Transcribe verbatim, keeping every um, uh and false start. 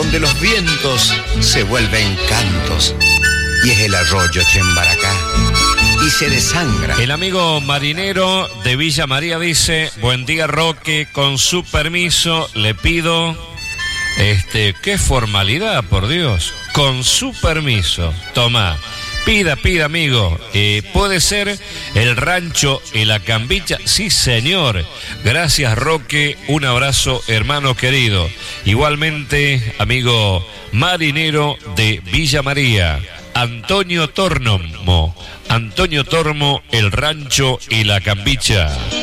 donde los vientos se vuelven cantos, y es el arroyo Chembaracá, y se desangra. El amigo marinero de Villa María dice: buen día, Roque, con su permiso le pido, este, qué formalidad, por Dios, con su permiso, toma, pida, pida, amigo, eh, puede ser el rancho y la cambicha, sí señor, gracias, Roque, un abrazo, hermano querido, igualmente, amigo marinero de Villa María, Antonio Tornomo, Antonio Tormo, el rancho y la cambicha.